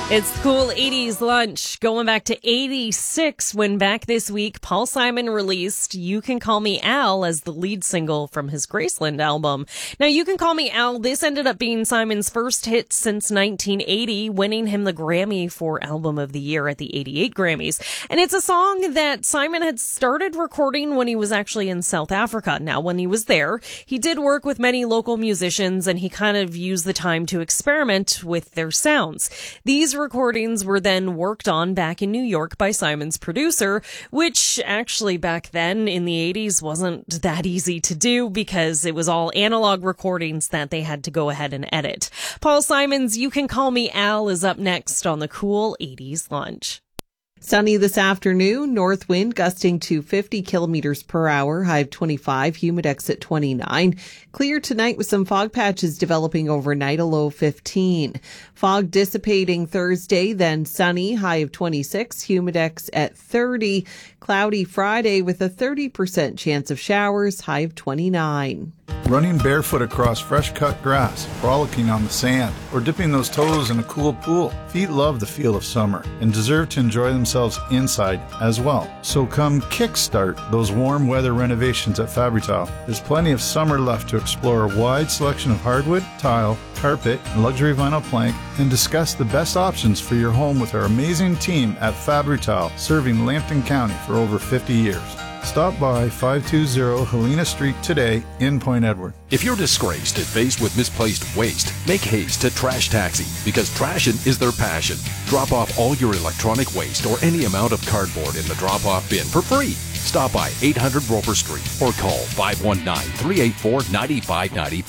It's the cool 80s lunch. Going back to 86 when back this week, Paul Simon released You Can Call Me Al as the lead single from his Graceland album. Now, You Can Call Me Al, this ended up being Simon's first hit since 1980, winning him the Grammy for Album of the Year at the 88 Grammys. And it's a song that Simon had started recording when he was actually in South Africa. Now, when he was there, he did work with many local musicians and he kind of used the time to experiment with their sounds. These recordings were then worked on back in New York by Simon's producer, which actually back then in the 80s wasn't that easy to do because it was all analog recordings that they had to go ahead and edit. Paul Simon's You Can Call Me Al is up next on the cool 80s lunch. Sunny this afternoon, north wind gusting to 50 kilometers per hour, high of 25, humidex at 29. Clear tonight with some fog patches developing overnight, a low of 15. Fog dissipating Thursday, then sunny, high of 26, humidex at 30. Cloudy Friday with a 30% chance of showers, high of 29. Running barefoot across fresh-cut grass, frolicking on the sand, or dipping those toes in a cool pool. Feet love the feel of summer and deserve to enjoy themselves inside as well. So come kickstart those warm weather renovations at Fabri-Tile. There's plenty of summer left to explore a wide selection of hardwood, tile, carpet, and luxury vinyl plank, and discuss the best options for your home with our amazing team at Fabri-Tile, serving Lambton County for over 50 years. Stop by 520 Helena Street today in Point Edward. If you're disgraced and faced with misplaced waste, make haste to Trash Taxi because trashing is their passion. Drop off all your electronic waste or any amount of cardboard in the drop-off bin for free. Stop by 800 Roper Street or call 519-384-9595.